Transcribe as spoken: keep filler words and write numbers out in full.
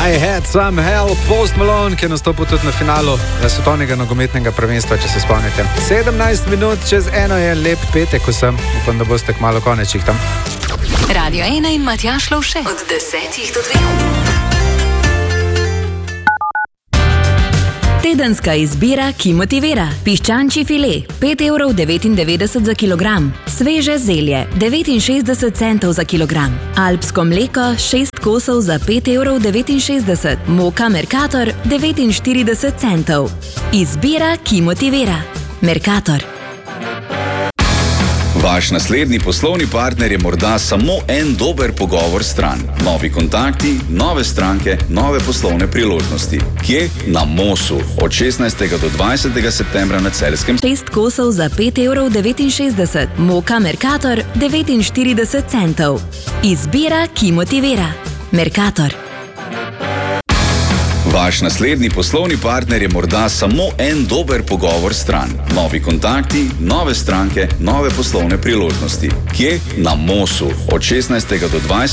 I had some help, Post Malone, ki je nastopil tudi na finalu svetovnega nogometnega prvenstva, če se spomnite. sedemnajst minut čez eno je lep petek, ko sem. Upam, da boste kmalu konečih tam. Radio ena in Matjaž Lovše od desetih do dveh. Tedenska izbira, ki motivira. Piščančji file, pet evrov devetindevetdeset za kilogram. Sveže zelje, devetinšestdeset centov za kilogram. Alpsko mleko, šest kosov za pet evrov devetinšestdeset. Moka Mercator, devetinštirideset centov. Izbira, ki motivira. Mercator. Vaš naslednji poslovni partner je morda samo en dober pogovor stran. Novi kontakti, nove stranke, nove poslovne priložnosti. Kje? Na Mosu. Od šestnajstega do dvajsetega septembra na Celjskem. šest kosov za pet evrov devetinšestdeset. Moka Mercator, devetinštirideset centov. Izbira, ki motivira. Mercator. Vaš naslednji poslovni partner je morda samo en dober pogovor stran. Novi kontakti, nove stranke, nove poslovne priložnosti. Kje? Na Mosu. Od šestnajstega do dvajsetega